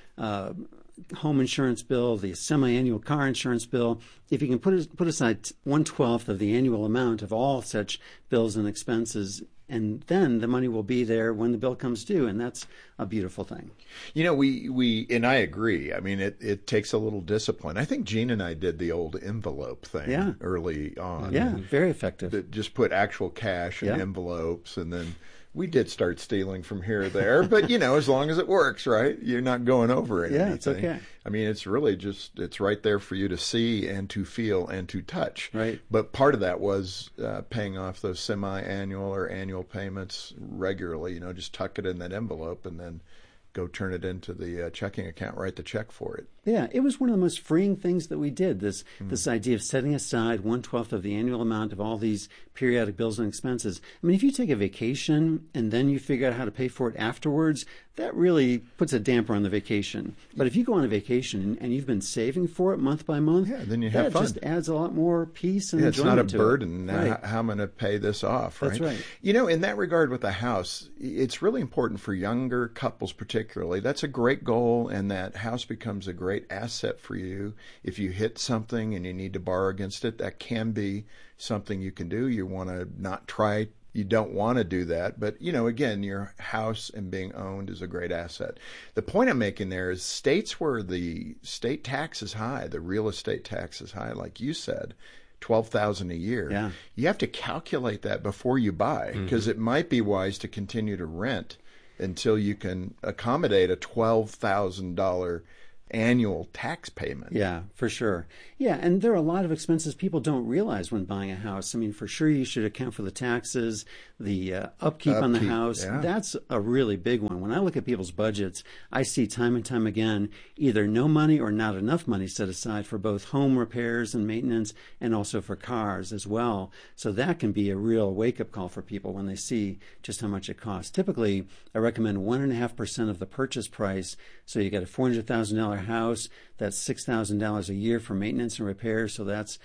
home insurance bill, the semi-annual car insurance bill. If you can put aside 1/12 of the annual amount of all such bills and expenses, and then the money will be there when the bill comes due, and that's a beautiful thing. You know, we and I agree. I mean, it takes a little discipline. I think Gene and I did the old envelope thing early on. Yeah, very effective. Just put actual cash in envelopes, and then we did start stealing from here or there. But, you know, as long as it works, right? You're not going over anything. Yeah, it's okay. I mean, it's really just, it's right there for you to see and to feel and to touch. Right. But part of that was paying off those semi-annual or annual payments regularly, you know, just tuck it in that envelope and then go turn it into the checking account, write the check for it. Yeah, it was one of the most freeing things that we did, this idea of setting aside 1/12 of the annual amount of all these periodic bills and expenses. I mean, if you take a vacation and then you figure out how to pay for it afterwards, that really puts a damper on the vacation. But if you go on a vacation and you've been saving for it month by month, then you have fun. That just adds a lot more peace and enjoyment to it. It's not a burden. Now, how I'm going to pay this off, right? That's right. You know, in that regard with the house, it's really important for younger couples particularly. That's a great goal, and that house becomes a great asset for you. If you hit something and you need to borrow against it, that can be something you can do. You want to not try. You don't want to do that. But, you know, again, your house and being owned is a great asset. The point I'm making there is states where the state tax is high, the real estate tax is high, like you said, $12,000 a year. Yeah. You have to calculate that before you buy, because it might be wise to continue to rent until you can accommodate a $12,000 annual tax payment. Yeah, for sure. Yeah, and there are a lot of expenses people don't realize when buying a house. I mean, for sure you should account for the taxes, the upkeep on the house. Yeah. That's a really big one. When I look at people's budgets, I see time and time again either no money or not enough money set aside for both home repairs and maintenance and also for cars as well. So that can be a real wake-up call for people when they see just how much it costs. Typically, I recommend 1.5% of the purchase price. So you got a $400,000 house, that's $6,000 a year for maintenance and repairs, so that's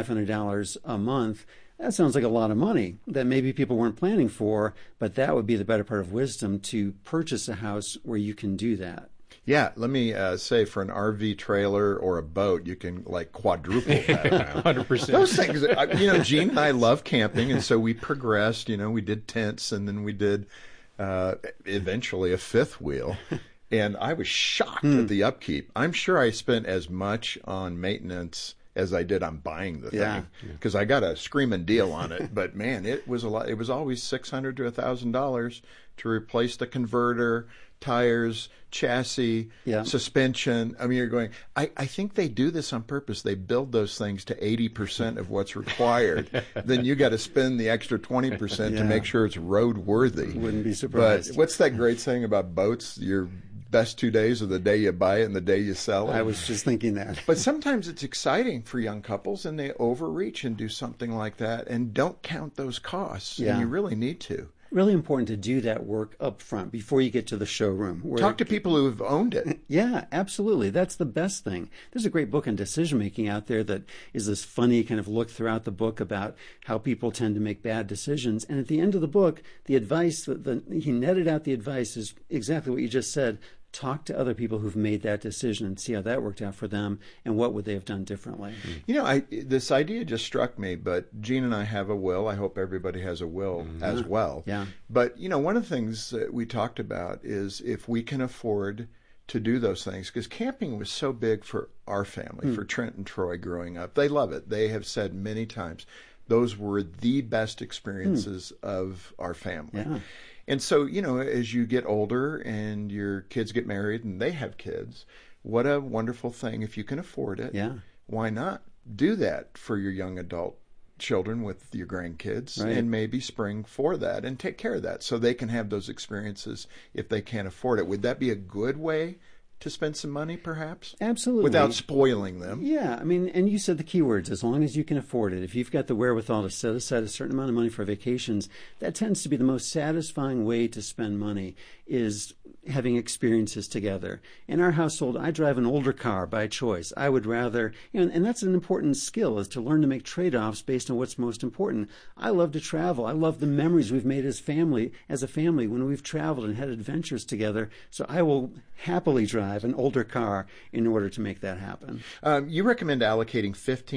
$500 a month. That sounds like a lot of money that maybe people weren't planning for, but that would be the better part of wisdom, to purchase a house where you can do that. Yeah, let me say, for an RV trailer or a boat, you can like quadruple that amount. 100%. Those things, Gene and I love camping, and so we progressed. We did tents, and then we did eventually a fifth wheel. And I was shocked at the upkeep. I'm sure I spent as much on maintenance as I did on buying the thing, because I got a screaming deal on it. But man, it was a lot. It was always $600 to $1,000 to replace the converter, tires, chassis, suspension. I mean, you're going, I think they do this on purpose. They build those things to 80% of what's required. Then you got to spend the extra 20% to make sure it's roadworthy. Wouldn't be surprised. But what's that great saying about boats? Your best 2 days are the day you buy it and the day you sell it. I was just thinking that. But sometimes it's exciting for young couples, and they overreach and do something like that and don't count those costs. Yeah. And you really need to. Really important to do that work up front before you get to the showroom. Talk to people who have owned it. Yeah, absolutely. That's the best thing. There's a great book on decision making out there that is this funny kind of look throughout the book about how people tend to make bad decisions. And at the end of the book, the advice, he netted out the advice is exactly what you just said. Talk to other people who've made that decision and see how that worked out for them, and what would they have done differently. This idea just struck me, but Gene and I have a will. I hope everybody has a will as well. Yeah. But, one of the things that we talked about is if we can afford to do those things, because camping was so big for our family, for Trent and Troy growing up. They love it. They have said many times those were the best experiences of our family. Yeah. And so, as you get older and your kids get married and they have kids, what a wonderful thing. If you can afford it, why not do that for your young adult children with your grandkids, and maybe spring for that and take care of that so they can have those experiences if they can't afford it. Would that be a good way to spend some money, perhaps? Absolutely. Without spoiling them. Yeah, I mean, and you said the key words, as long as you can afford it. If you've got the wherewithal to set aside a certain amount of money for vacations, that tends to be the most satisfying way to spend money, is having experiences together. In our household, I drive an older car by choice. I would rather, and that's an important skill, is to learn to make trade-offs based on what's most important. I love to travel. I love the memories we've made as a family when we've traveled and had adventures together. So I will happily drive an older car in order to make that happen. You recommend allocating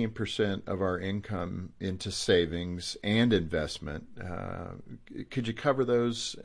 15% of our income into savings and investment. Could you cover those?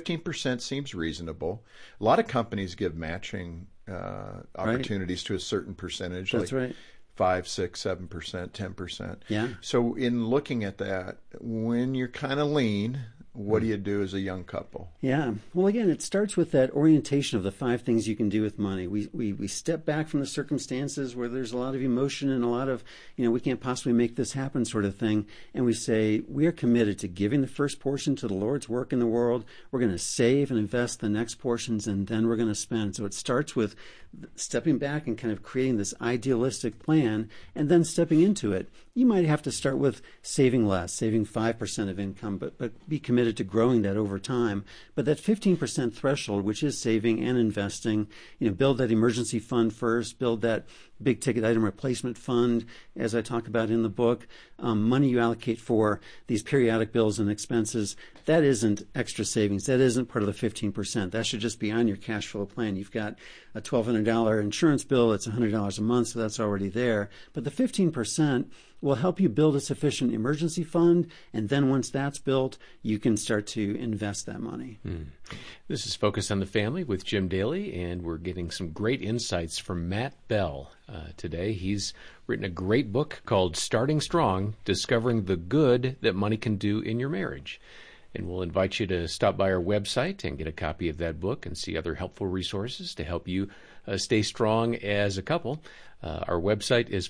15% seems reasonable. A lot of companies give matching opportunities to a certain percentage. That's right. 5, 6, 7%, 10%. Yeah. So in looking at that, when you're kind of lean, what do you do as a young couple? Yeah. Well, again, it starts with that orientation of the 5 things you can do with money. We step back from the circumstances where there's a lot of emotion and a lot of, we can't possibly make this happen sort of thing. And we say, we are committed to giving the first portion to the Lord's work in the world. We're going to save and invest the next portions, and then we're going to spend. So it starts with stepping back and kind of creating this idealistic plan, and then stepping into it. You might have to start with saving less, saving 5% of income, but be committed to growing that over time. But that 15% threshold, which is saving and investing, build that emergency fund first, build that big ticket item replacement fund, as I talk about in the book, money you allocate for these periodic bills and expenses. That isn't extra savings. That isn't part of the 15%. That should just be on your cash flow plan. You've got a $1,200 insurance bill. It's $100 a month, so that's already there. But the 15% will help you build a sufficient emergency fund, and then once that's built, you can start to invest that money. This is Focus on the Family with Jim Daly, and we're getting some great insights from Matt Bell today. He's written a great book called Starting Strong, Discovering the Good That Money Can Do in Your Marriage. And we'll invite you to stop by our website and get a copy of that book and see other helpful resources to help you stay strong as a couple. Our website is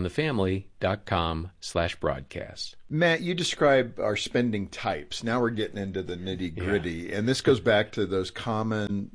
focusonthefamily.com/broadcast. Matt, you describe our spending types. Now we're getting into the nitty-gritty. Yeah. And this goes back to those common,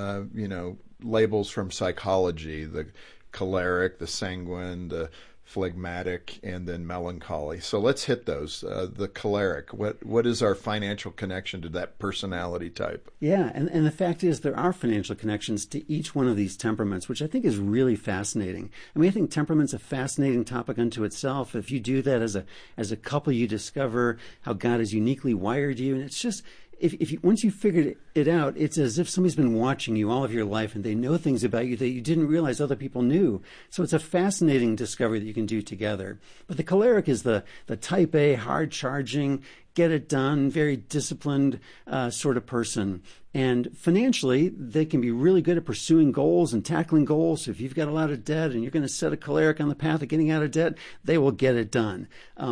labels from psychology, the choleric, the sanguine, the phlegmatic, and then melancholy. So let's hit those. The choleric, what is our financial connection to that personality type? Yeah, and the fact is there are financial connections to each one of these temperaments, which I think is really fascinating. I mean, I think temperament's a fascinating topic unto itself. If you do that as a couple, you discover how God has uniquely wired you, and it's just... If you, once you figured it out, it's as if somebody's been watching you all of your life and they know things about you that you didn't realize other people knew. So it's a fascinating discovery that you can do together. But the choleric is the type A, hard-charging, get it done, very disciplined sort of person. And financially, they can be really good at pursuing goals and tackling goals. So if you've got a lot of debt and you're going to set a choleric on the path of getting out of debt, they will get it done.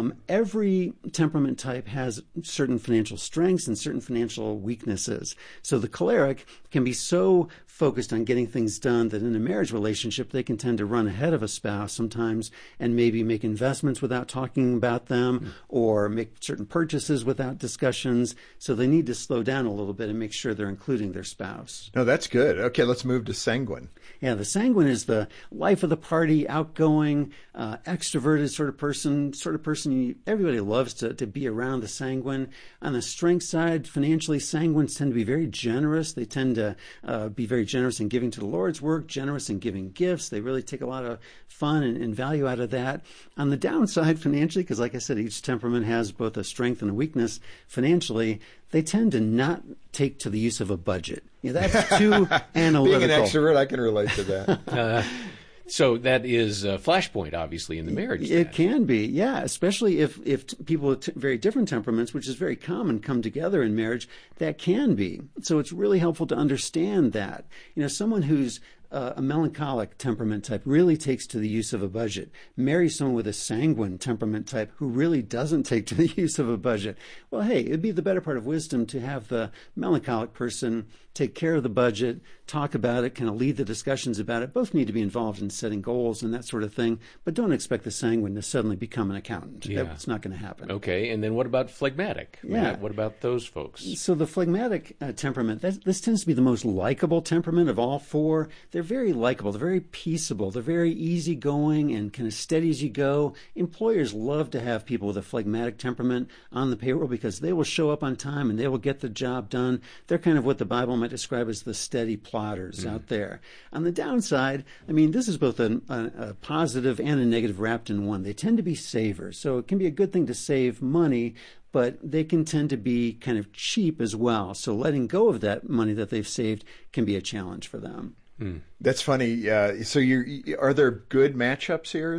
Every temperament type has certain financial strengths and certain financial weaknesses. So the choleric can be so focused on getting things done that in a marriage relationship, they can tend to run ahead of a spouse sometimes and maybe make investments without talking about them or make certain purchases without discussions. So they need to slow down a little bit and make sure they're including their spouse. No, that's good. Okay, let's move to sanguine. Yeah, the sanguine is the life of the party, outgoing, extroverted sort of person everybody loves to be around the sanguine. On the strength side, financially, sanguines tend to be very generous. They tend to be very generous in giving to the Lord's work, generous in giving gifts. They really take a lot of fun and value out of that. On the downside, financially, because like I said, each temperament has both a strength and a weakness. Financially, they tend to not take to the use of a budget. That's too analytical. Being an extrovert, I can relate to that. So that is a flashpoint, obviously, in the marriage. It can be, yeah, especially if people with very different temperaments, which is very common, come together in marriage, that can be. So it's really helpful to understand that. Someone who's a melancholic temperament type really takes to the use of a budget. Marry someone with a sanguine temperament type who really doesn't take to the use of a budget. Well, hey, it'd be the better part of wisdom to have the melancholic person take care of the budget, talk about it, kind of lead the discussions about it. Both need to be involved in setting goals and that sort of thing, but don't expect the sanguine to suddenly become an accountant. Yeah. That's not going to happen. Okay, and then what about phlegmatic? Yeah. What about those folks? So the phlegmatic temperament, this tends to be the most likable temperament of all four. They're very likable. They're very peaceable. They're very easygoing and kind of steady as you go. Employers love to have people with a phlegmatic temperament on the payroll because they will show up on time and they will get the job done. They're kind of what the Bible might describe as the steady plotters out there. On the downside, this is both a positive and a negative wrapped in one. They tend to be savers. So it can be a good thing to save money, but they can tend to be kind of cheap as well. So letting go of that money that they've saved can be a challenge for them. That's funny. So are there good matchups here?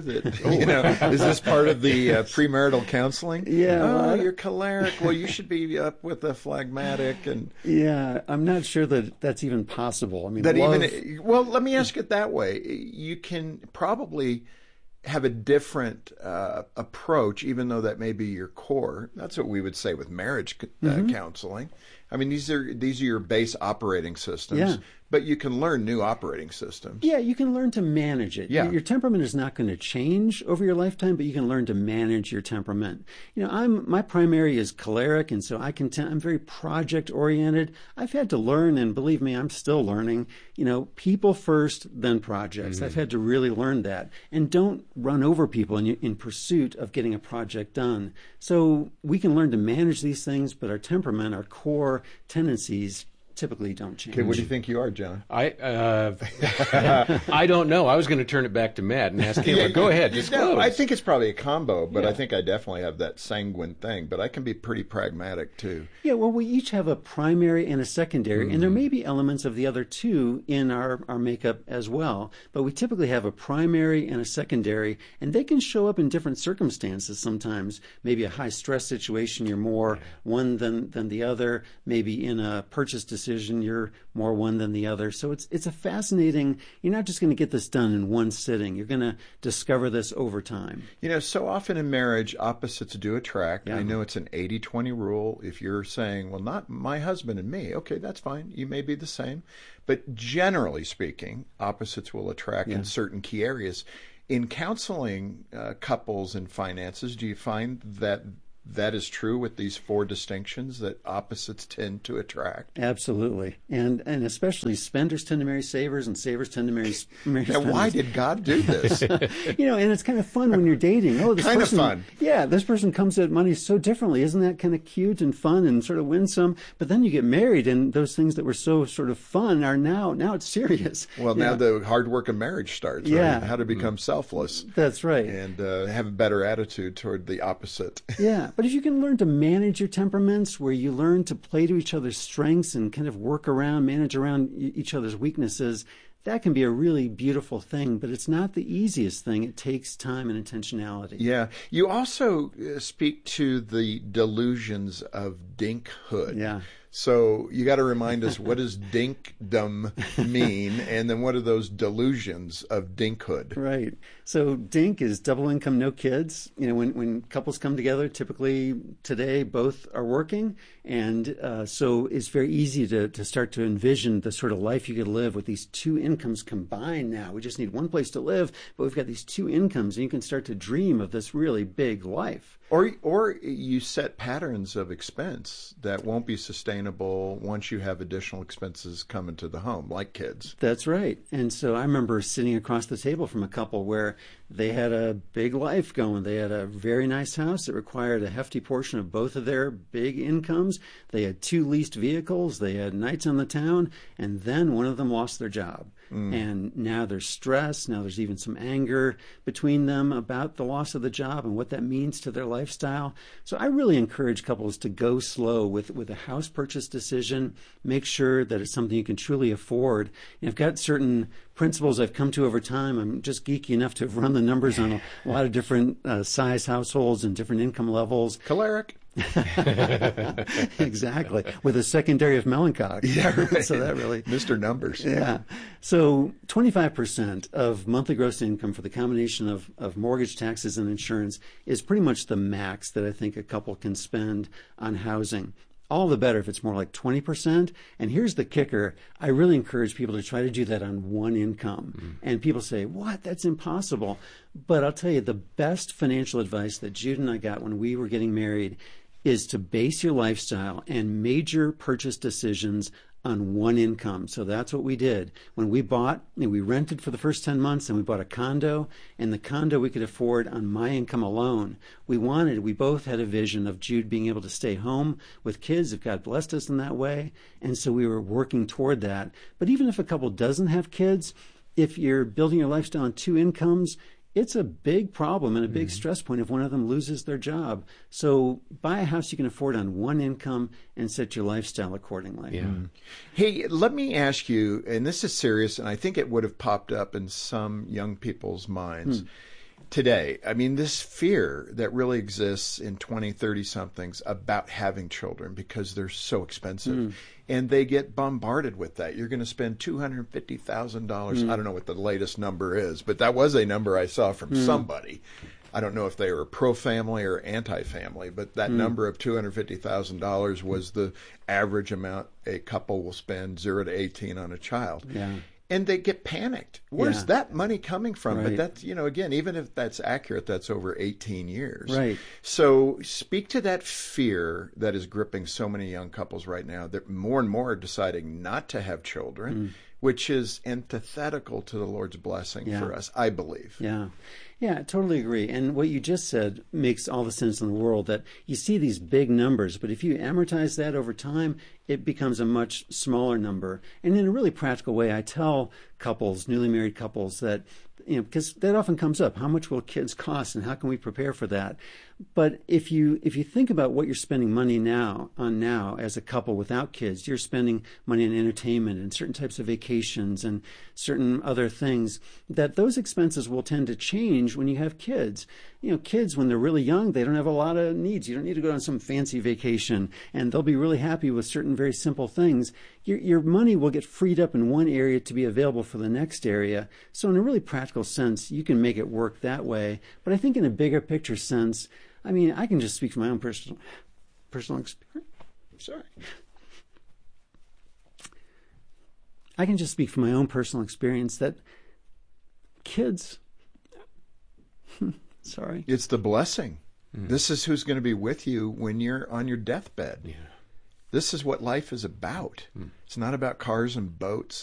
Is this part of the premarital counseling? Yeah. You're choleric. Well, you should be up with a phlegmatic. And yeah, I'm not sure that that's even possible. Well, let me ask it that way. You can probably have a different approach, even though that may be your core. That's what we would say with marriage counseling. These are your base operating systems, but you can learn new operating systems. Yeah, you can learn to manage it. Yeah. Your temperament is not going to change over your lifetime, but you can learn to manage your temperament. My primary is choleric, and so I'm very project oriented. I've had to learn, and believe me, I'm still learning. People first, then projects. I've had to really learn that, and don't run over people in pursuit of getting a project done. So we can learn to manage these things, but our temperament, our core tendencies, typically don't change. Okay, what do you think you are, John? I don't know. I was going to turn it back to Matt and ask him. Go ahead. No, I think it's probably a combo, but I think I definitely have that sanguine thing. But I can be pretty pragmatic too. Yeah, well, we each have a primary and a secondary, and there may be elements of the other two in our makeup as well. But we typically have a primary and a secondary, and they can show up in different circumstances sometimes. Maybe a high stress situation, you're more one than the other. Maybe in a purchase decision, decision. You're more one than the other. So it's a fascinating, you're not just going to get this done in one sitting. You're going to discover this over time. You know, so often in marriage, opposites do attract. Yeah. I know it's an 80-20 rule. If you're saying, well, not my husband and me, okay, that's fine. You may be the same. But generally speaking, opposites will attract in certain key areas. In counseling couples and finances, do you find that is true with these four distinctions, that opposites tend to attract? Absolutely. And especially spenders tend to marry savers and savers tend to marry Now, spenders. why did God do this? You know, and it's kind of fun when you're dating. Oh, this kind person, of fun. Yeah, this person comes at money so differently. Isn't that kind of cute and fun and sort of winsome? But then you get married and those things that were so sort of fun are now it's serious. Well, now the hard work of marriage starts, right? Yeah. How to become selfless. That's right. And have a better attitude toward the opposite. Yeah, but if you can learn to manage your temperaments, where you learn to play to each other's strengths and kind of manage around each other's weaknesses, that can be a really beautiful thing, but it's not the easiest thing. It takes time and intentionality. Yeah. You also speak to the delusions of dinkhood. Yeah. So you got to remind us, what does dinkdom mean? And then what are those delusions of dinkhood? Right. So dink is double income, no kids. You know, when couples come together, typically today both are working. And so it's very easy to start to envision the sort of life you could live with these two incomes combined now. We just need one place to live, but we've got these two incomes, and you can start to dream of this really big life. Or you set patterns of expense that won't be sustainable once you have additional expenses come into the home, like kids. That's right. And so I remember sitting across the table from a couple where they had a big life going. They had a very nice house that required a hefty portion of both of their big incomes. They had 2 leased vehicles. They had nights on the town. And then one of them lost their job. And now there's stress. Now there's even some anger between them about the loss of the job and what that means to their lifestyle. So I really encourage couples to go slow with a house purchase decision. Make sure that it's something you can truly afford. And I've got certain principles I've come to over time. I'm just geeky enough to have run the numbers on a lot of different size households and different income levels. Choleric. Exactly. With a secondary of melancholy. Yeah, right. So that really... Mr. Numbers. Yeah. So 25% of monthly gross income for the combination of mortgage, taxes, and insurance is pretty much the max that I think a couple can spend on housing. All the better if it's more like 20%. And here's the kicker. I really encourage people to try to do that on one income. And people say, what? That's impossible. But I'll tell you, the best financial advice that Jude and I got when we were getting married is to base your lifestyle and major purchase decisions on one income. So that's what we did. When we bought, and we rented for the first 10 months, and we bought a condo, and the condo we could afford on my income alone. We both had a vision of Jude being able to stay home with kids if God blessed us in that way. And so we were working toward that. But even if a couple doesn't have kids, if you're building your lifestyle on 2 incomes, it's a big problem and a big stress point if one of them loses their job. So buy a house you can afford on one income and set your lifestyle accordingly. Yeah. Hey, let me ask you, and this is serious, and I think it would have popped up in some young people's minds today. I mean, this fear that really exists in 20, 30-somethings about having children because they're so expensive. And they get bombarded with that. You're going to spend $250,000. I don't know what the latest number is, but that was a number I saw from somebody. I don't know if they were pro-family or anti-family, but that number of $250,000 was the average amount a couple will spend 0 to 18 on a child. Yeah. And they get panicked. Where's that money coming from? Right. But that's, again, even if that's accurate, that's over 18 years. Right. So speak to that fear that is gripping so many young couples right now, that more and more are deciding not to have children, which is antithetical to the Lord's blessing for us, I believe. Yeah. Yeah, I totally agree. And what you just said makes all the sense in the world, that you see these big numbers, but if you amortize that over time, it becomes a much smaller number. And in a really practical way, I tell couples, newly married couples, that because that often comes up. How much will kids cost, and how can we prepare for that? But if you think about what you're spending money now as a couple without kids, you're spending money on entertainment and certain types of vacations and certain other things, that those expenses will tend to change when you have kids. Kids, when they're really young, they don't have a lot of needs. You don't need to go on some fancy vacation, and they'll be really happy with certain very simple things. Your money will get freed up in one area to be available for the next area. So in a really practical sense, you can make it work that way. But I think in a bigger picture sense, I can just speak from my own personal experience. I can just speak from my own personal experience that kids, it's the blessing. This is who's going to be with you when you're on your deathbed. Yeah. This is what life is about. It's not about cars and boats